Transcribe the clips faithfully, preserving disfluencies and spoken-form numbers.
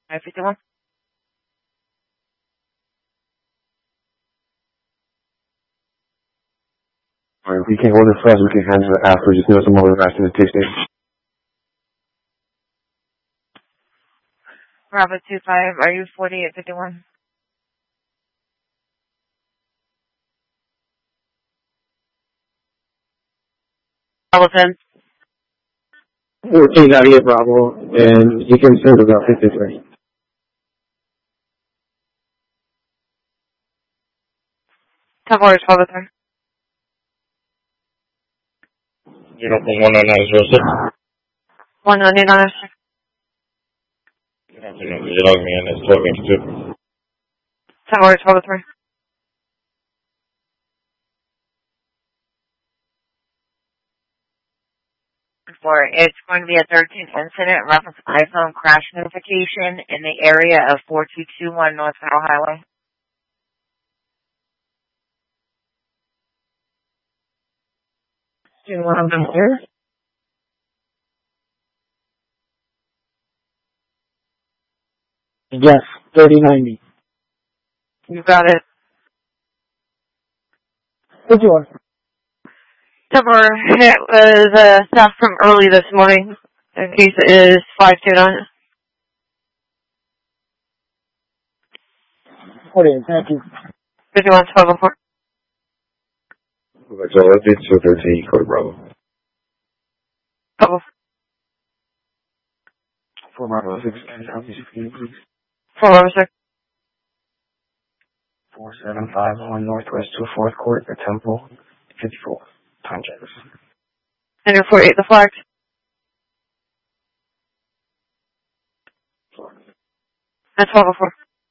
five fifty-one. Alright, if we can't order fast, we can handle it after. Just know some other rest in the tasting. Bravo two five, are you forty-eight fifty-one? Bravo ten. fourteen ninety-eight Bravo, and you can send about fifty-three. Tower is twelve three. Uniform one nine nine zero six. one ninety-nine. You log me in as twelve eighty-two. Tower is twelve three. For it's going to be a thirteen incident reference iPhone crash notification in the area of four two two one North Federal Highway. Do you want them here? Yes, thirty ninety. You got it. What do you want? Tower, it was uh, staff from early this morning. In case it is five two nine. forty-eight, thank you. fifty-one twelve four. Alright, so let's do two thirteen, code Bravo. Bravo. four Bravo six, please. four Bravo six. four seven five one Northwest to fourth Court, at Temple, fifty-four. Time checkers. And you're forty-eight the flag. That's twelve four.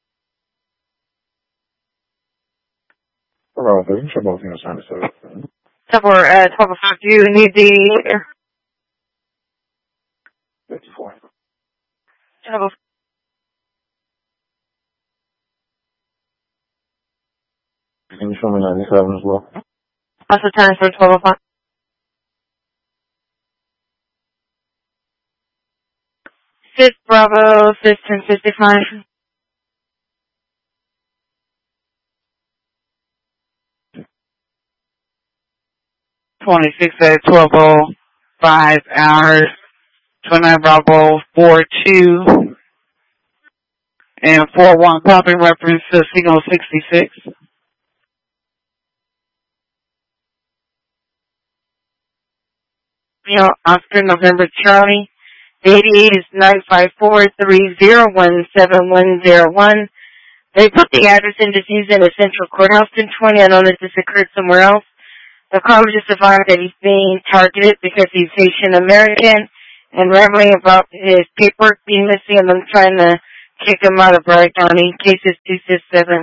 Bravo three, for both units, nine to seven. Tower, uh, twelve five. Do you need the fifty-four. Tower? Can you show me ninety-seven as well? Also ten for twelve five. Fifth Bravo, fifteen fifty-five. twenty-six at twelve oh five hours, twenty-nine Bravo four two, and four one copy reference to signal sixty-six. You know, Oscar November Charlie. The eighty-eight is nine five four three zero one seven one zero one. They put the address in disease in a central courthouse in twenty. I know that this occurred somewhere else. The caller just advised that he's being targeted because he's Haitian American and rambling about his paperwork being missing, and I'm trying to kick him out of Broward County. Cases two six seven.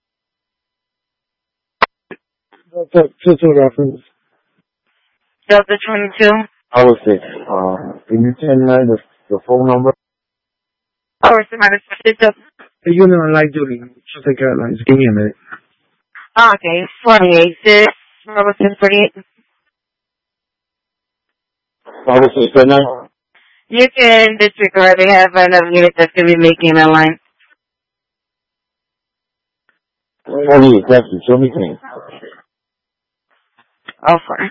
That's a two reference. Delta twenty-two. I will say, uh, can you tell me the, the phone number? Oh, it's the matter. It's up. The unit on light duty. Just like that, like, give me a minute. Oh, okay, forty-eight six. Bravo six forty-eight. I will say, good night. You can disregard. They have another unit that's going to be making a line. forty-eight, thank you. Show me things. Oh, fine.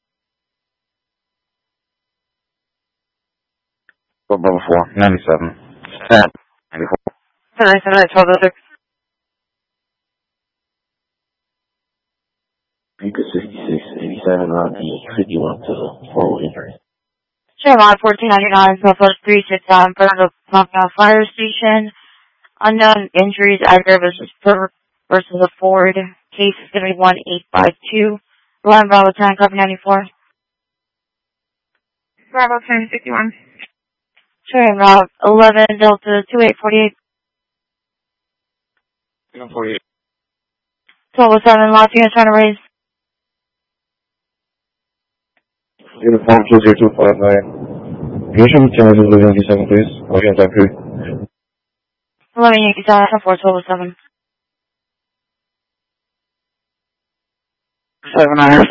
Bravo four, ninety-seven. ten, ninety-four. Tonight, tonight, twelve oh six. You could sixty-six, eighty-seven on the fifty-one to the four injury. Sure, lot fourteen ninety-nine, Southwest three six seven, front of the Pompano Fire Station. Unknown injuries, either versus versus a Ford. Case is going to be one eight five two. Line Bravo ten, copy ninety-four. Bravo ten sixty-one. Sure, route eleven, Delta two eight forty-eight. forty-eight. twelve oh seven, Lafayette trying to raise. Uniform two zero two five nine. Can you show me ten of the seven, please? I'll get that food. eleven Yankee Tower, four twelve oh seven. Seven hours.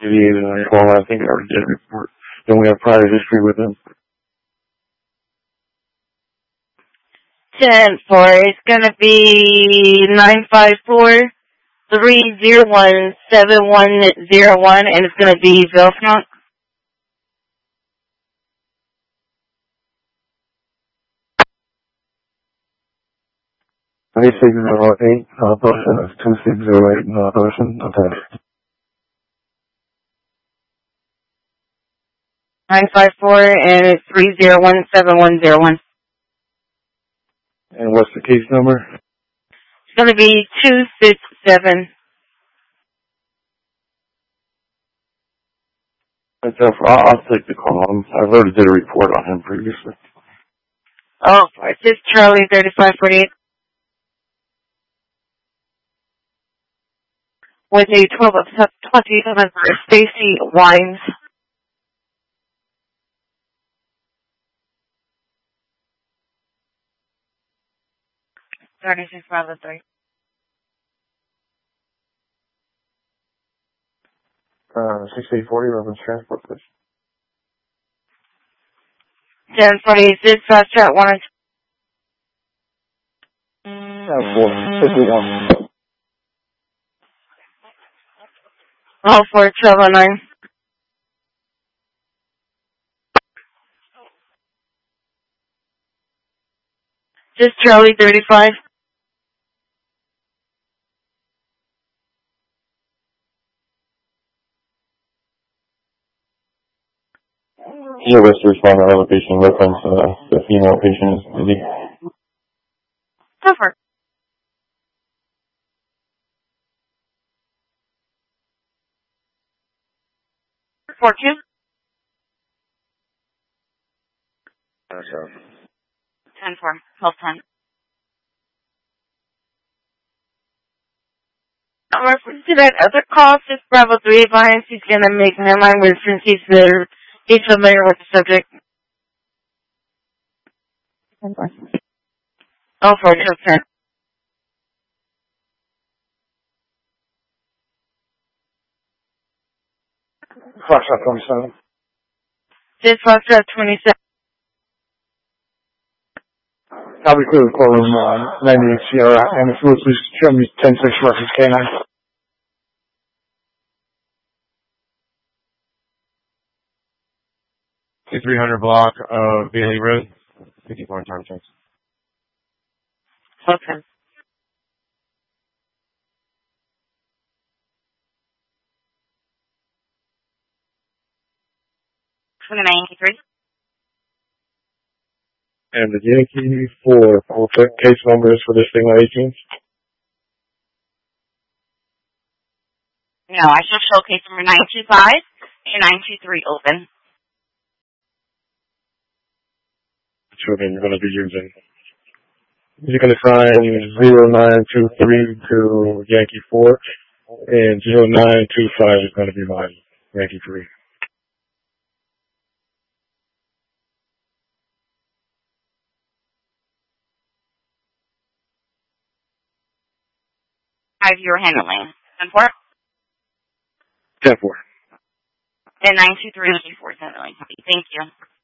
eighty-eight and nine twelve, I think I already did a report. Then we have prior history with him. ten four, it's going to be nine five four, three zero one, seven one zero one, and it's going to be Vilfnot. three six zero eight, uh, person, that's two six zero eight, uh, person, okay. nine five four, and it's three zero one, seven one zero one. And what's the case number? It's going to be two six seven. That's up, I'll, I'll take the call. I'm, I've already did a report on him previously. Oh, it's just Charlie thirty-five forty-eight. With a twelve of twenty-seven for Stacy Wines. thirty-six Bravo three. Uh, six eight forty, reference transport, please. ten forty-six, fast chat one. Uh, four, fifty-one. Oh, four, twelve oh nine. Just Charlie thirty-five. Your best to respond to other patient reference, uh, the female patient is busy. Go for it. Four two. Ten four. Twelve ten. I'm referring to that other call, just Bravo three advice. He's gonna make an airline with since he's there. He's familiar with the subject. Ten four. Oh, four two ten. Foxtrot twenty-seven. Just Foxtrot twenty-seven. I'll be clear the courtroom, uh, ninety-eight Sierra, and if you would please show me ten six reference K nine. three hundred block of Bailey Road. fifty-four time checks. Okay. twenty-nine eighty-three. And the Yankee for all case numbers for this thing on eighteen. No, I shall show case number nine two five and nine two three open. So then you're going to be using, you're going to sign zero nine two three to Yankee four, and zero nine two five is going to be my Yankee three. Five you're handling. ten four. ten four. And nine two three four handling. Thank you.